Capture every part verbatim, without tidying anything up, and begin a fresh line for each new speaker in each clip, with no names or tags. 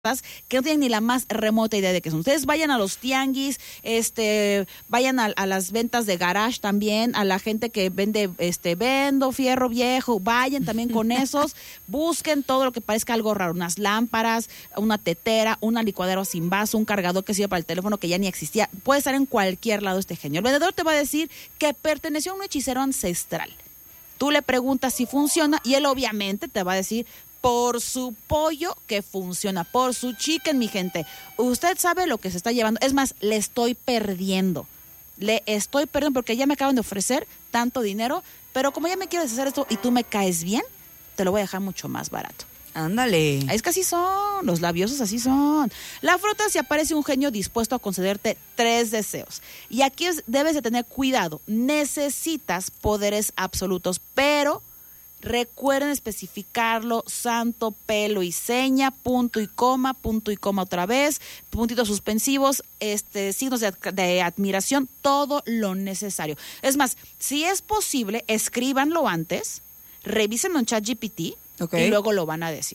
que no tienen ni la más remota idea de qué son. Ustedes vayan a los tianguis, este, vayan a, a las ventas de garage también, a la gente que vende, este, vendo fierro viejo, vayan también con esos, busquen todo lo que parezca algo raro, unas lámparas, una tetera, una licuadora sin vaso, un cargador que sirve para el teléfono que ya ni existía. Puede estar en cualquier lado este genio. El vendedor te va a decir que perteneció a un hechicero ancestral. Tú le preguntas si funciona y él obviamente te va a decir por su pollo que funciona, por su chicken, mi gente. Usted sabe lo que se está llevando. Es más, le estoy perdiendo. Le estoy perdiendo porque ya me acaban de ofrecer tanto dinero, pero como ya me quieres hacer esto y tú me caes bien, te lo voy a dejar mucho más barato.
Ándale.
Es que así son, los labiosos así son. La fruta si aparece un genio dispuesto a concederte tres deseos. Y aquí es, debes de tener cuidado. Necesitas poderes absolutos, pero recuerden especificarlo, santo, pelo y seña, punto y coma, punto y coma otra vez, puntitos suspensivos, este, signos de, de admiración, todo lo necesario. Es más, si es posible, escríbanlo antes, revísenlo en ChatGPT, okay, y luego lo van a decir.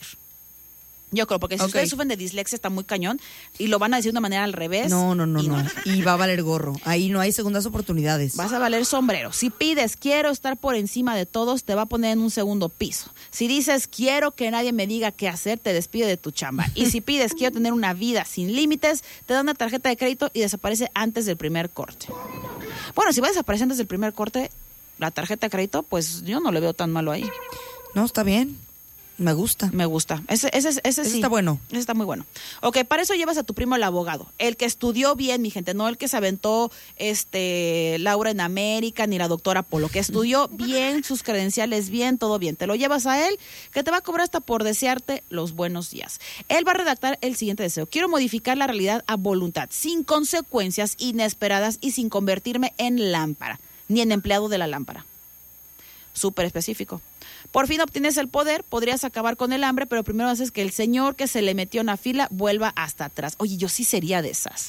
Yo creo, porque si okay. ustedes sufren de dislexia está muy cañón y lo van a decir de una manera al revés.
No, no, no, y no. no. Y va a valer gorro. Ahí no hay segundas oportunidades.
Vas a valer sombrero. Si pides quiero estar por encima de todos, te va a poner en un segundo piso. Si dices quiero que nadie me diga qué hacer, te despide de tu chamba. Y si pides quiero tener una vida sin límites, te da una tarjeta de crédito y desaparece antes del primer corte. Bueno, si va a desaparecer antes del primer corte, la tarjeta de crédito, pues yo no le veo tan malo ahí.
No, está bien. Me gusta.
Me gusta. Ese, ese, ese, ese sí.
está bueno.
Ese está muy bueno. Ok, para eso llevas a tu primo el abogado. El que estudió bien, mi gente. No el que se aventó este, Laura en América, ni la doctora Polo. Que estudió bien, sus credenciales bien, todo bien. Te lo llevas a él, que te va a cobrar hasta por desearte los buenos días. Él va a redactar el siguiente deseo. Quiero modificar la realidad a voluntad, sin consecuencias inesperadas y sin convertirme en lámpara, ni en empleado de la lámpara. Súper específico. Por fin obtienes el poder, podrías acabar con el hambre, pero primero haces que el señor que se le metió en la fila vuelva hasta atrás. Oye, yo sí sería de esas.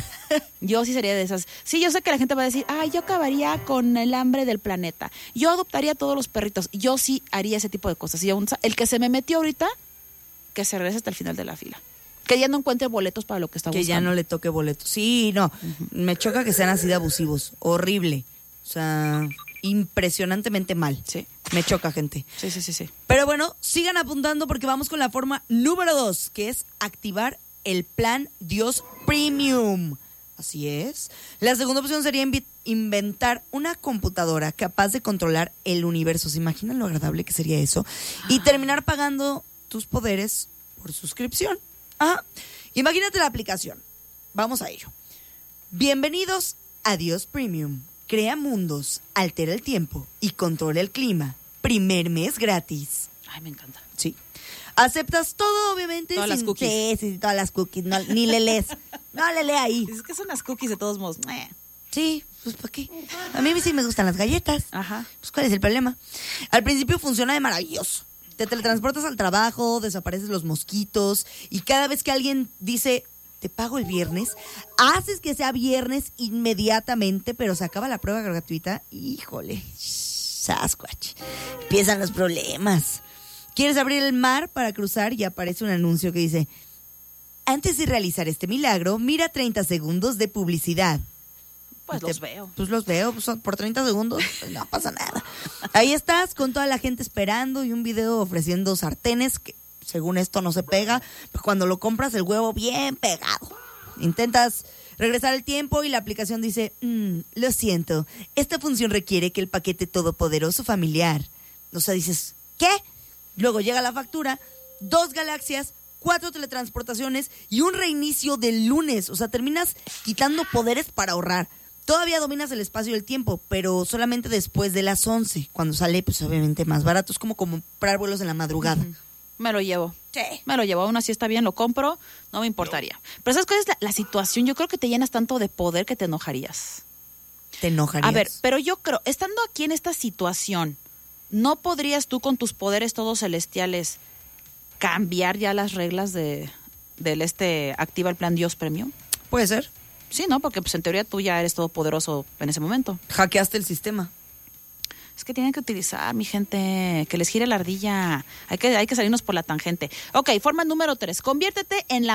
Yo sí sería de esas. Sí, yo sé que la gente va a decir, ay, yo acabaría con el hambre del planeta. Yo adoptaría a todos los perritos. Yo sí haría ese tipo de cosas. Y aún, el que se me metió ahorita, que se regrese hasta el final de la fila. Que ya no encuentre boletos para lo que está
que
buscando.
Que ya no le toque boletos. Sí, no. Uh-huh. Me choca que sean así de abusivos. Horrible. O sea, impresionantemente mal.
Sí.
Me choca, gente.
Sí, sí, sí, sí.
Pero bueno, sigan apuntando porque vamos con la forma número dos, que es activar el plan Dios Premium. Así es. La segunda opción sería invi- inventar una computadora capaz de controlar el universo. ¿Se imaginan lo agradable que sería eso? Y terminar pagando tus poderes por suscripción. Ajá. Imagínate la aplicación. Vamos a ello. Bienvenidos a Dios Premium. Crea mundos, altera el tiempo y controla el clima. Primer mes gratis.
Ay, me encanta.
Sí. Aceptas todo, obviamente.
Todas
sin,
las cookies.
Sí, sí, todas las cookies. No, ni le lees. No le lee ahí.
Es que son las cookies de todos modos. Eh.
Sí, pues ¿para qué? A mí sí me gustan las galletas.
Ajá.
Pues ¿cuál es el problema? Al principio funciona de maravilloso. Te teletransportas al trabajo, desapareces los mosquitos y cada vez que alguien dice te pago el viernes, haces que sea viernes inmediatamente, pero se acaba la prueba gratuita. Híjole, Sasquatch. Empiezan los problemas. ¿Quieres abrir el mar para cruzar? Y aparece un anuncio que dice, antes de realizar este milagro, mira treinta segundos de publicidad.
Pues
te,
los veo.
Pues los veo, pues por treinta segundos, pues no pasa nada. Ahí estás con toda la gente esperando y un video ofreciendo sartenes que según esto no se pega, pero cuando lo compras el huevo bien pegado. Intentas regresar el tiempo y la aplicación dice, mm, lo siento, esta función requiere que el paquete todopoderoso familiar. O sea, dices, ¿qué? Luego llega la factura, dos galaxias, cuatro teletransportaciones y un reinicio del lunes. O sea, terminas quitando poderes para ahorrar. Todavía dominas el espacio y el tiempo, pero solamente después de las once, cuando sale, pues obviamente más barato. Es como comprar vuelos en la madrugada.
Uh-huh. Me lo llevo.
Sí.
Me lo llevo. Aún así está bien, lo compro, no me importaría. Pero ¿sabes cuál es la, la situación? Yo creo que te llenas tanto de poder que te enojarías.
¿Te enojarías?
A ver, pero yo creo, estando aquí en esta situación, ¿no podrías tú con tus poderes todos celestiales cambiar ya las reglas de del este activa el plan Dios Premium?
Puede ser.
Sí, ¿no? Porque pues en teoría tú ya eres todopoderoso en ese momento.
Hackeaste el sistema.
Es que tienen que utilizar, mi gente, que les gire la ardilla. Hay que, hay que salirnos por la tangente. Ok, forma número tres. Conviértete en la